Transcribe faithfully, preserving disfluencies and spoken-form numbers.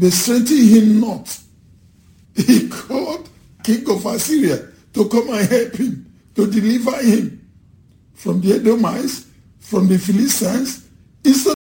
they strengthened him not. He called king of Assyria to come and help him, to deliver him from the Edomites, from the Philistines. Instead